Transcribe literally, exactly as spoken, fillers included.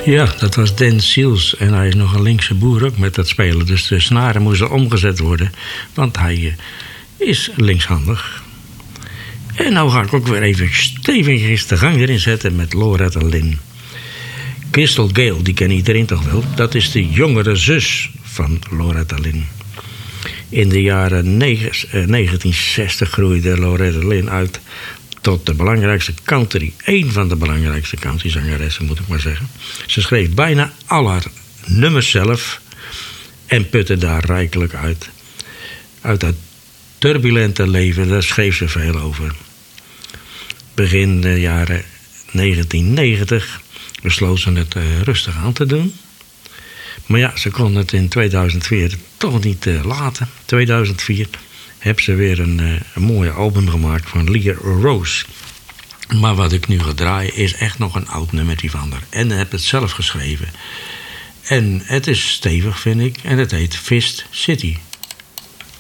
Ja, dat was Dan Seals. En hij is nog een linkse boer ook met dat spelen. Dus de snaren moesten omgezet worden. Want hij uh, is linkshandig. En nou ga ik ook weer even stevig de gang erin zetten met Loretta Lynn. Crystal Gayle, die ken iedereen toch wel? Dat is de jongere zus van Loretta Lynn. In de jaren negentien zestig groeide Loretta Lynn uit tot de belangrijkste country. Eén van de belangrijkste countryzangeressen, moet ik maar zeggen. Ze schreef bijna al haar nummers zelf en putte daar rijkelijk uit. Uit dat turbulente leven, daar schreef ze veel over. Begin de jaren negentien negentig besloot ze het uh, rustig aan te doen. Maar ja, ze kon het in tweeduizend vier toch niet uh, laten. tweeduizend vier heeft ze weer een, uh, een mooie album gemaakt van Leah Rose. Maar wat ik nu ga draaien is echt nog een oud nummertje van haar. En heb het zelf geschreven. En het is stevig, vind ik. En het heet Fist City.